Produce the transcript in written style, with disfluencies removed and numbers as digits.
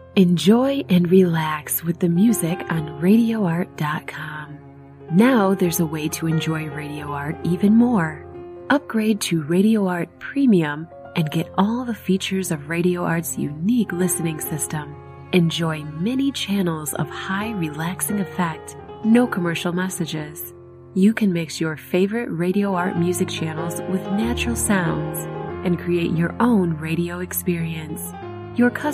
Enjoy and relax with the music on RadioArt.com. Now there's a way to enjoy Radio Art even more. Upgrade to Radio Art Premium and get all the features of Radio Art's unique listening system. Enjoy many channels of high relaxing effect, no commercial messages. You can mix your favorite Radio Art music channels with natural sounds and create your own radio experience. Your